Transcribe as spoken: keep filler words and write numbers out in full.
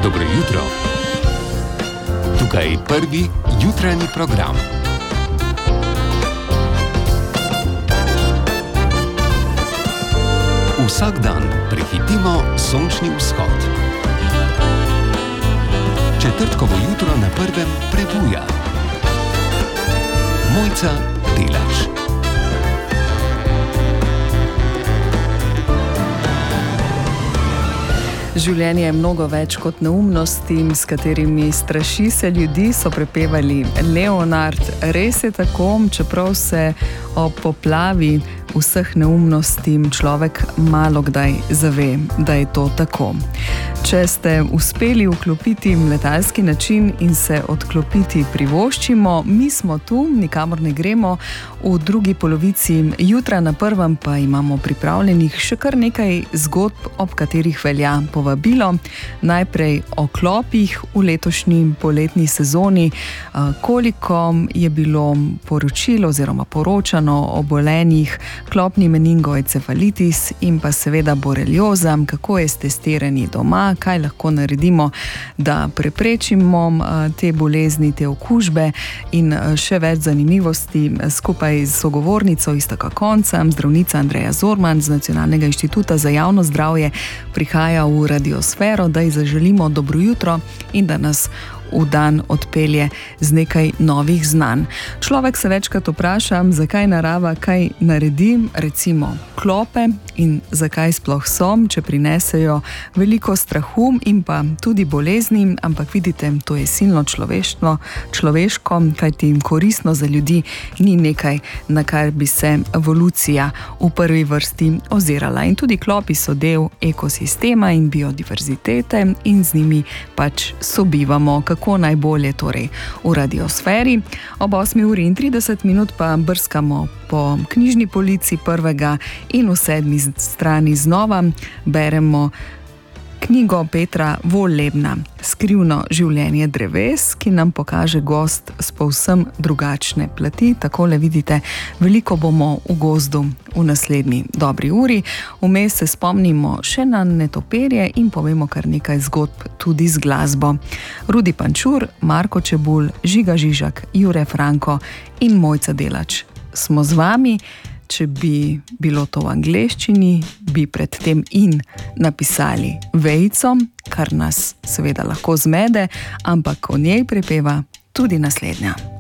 Dobro jutro. Tukaj je prvi jutranji program. Vsak dan prehitimo sončni vzhod. Četrtkovo jutro na prvem prebuja. Mojca Delač. Življenje je mnogo več kot neumnosti, s katerimi straši se ljudi, so prepevali Leonard. Res je tako, čeprav se o poplavi vseh neumnosti človek malo kdaj zave, da je to tako. Če ste uspeli vklopiti letalski način in se odklopiti privoščimo, mi smo tu, nikamor ne gremo. V drugi polovici jutra na prvem pa imamo pripravljenih še kar nekaj zgodb, ob katerih velja povabilo. Najprej o klopih v letošnji poletni sezoni, koliko je bilo poročilo oziroma poročano o obolenjih klopni meningoencefalitis in pa seveda borelioza, kako je s testiranji doma, kaj lahko naredimo, da preprečimo te bolezni, te okužbe in še več zanimivosti skupaj z sogovornico iz tega konca, zdravnica Andreja Zorman z Nacionalnega inštituta za javno zdravje prihaja v radiosfero, da ji zaželimo dobro jutro in da nas v dan odpelje z nekaj novih znanj. Človek se večkrat vpraša, zakaj narava kaj naredi, recimo klope, in zakaj sploh so, če prinesejo veliko strahu in pa tudi bolezni, ampak vidite, to je silno človeštvo, človeško, kajti koristno za ljudi ni nekaj, na kar bi se evolucija v prvi vrsti ozirala. In tudi klopi so del ekosistema in biodiverzitete in z njimi pač sobivamo, kako najbolje torej v radiosferi. Ob osmi uri in trideset minut pa brskamo po knjižni polici prvega in v sedmi strani znova beremo knjigo Petra Vollebna Skrivno življenje dreves, ki nam pokaže gost s povsem drugačne plati. Takole vidite, veliko bomo v gozdu v naslednji dobri uri. Vmes se spomnimo še na netopirje in povemo kar nekaj zgodb tudi z glasbo. Rudi Pančur, Marko Čebulj, Žiga Žižak, Jure Franko in Mojca Delač smo z vami. Če bi bilo to v angleščini, bi pred tem in napisali vejico, kar nas seveda lahko zmede, ampak o njej prepeva tudi naslednja.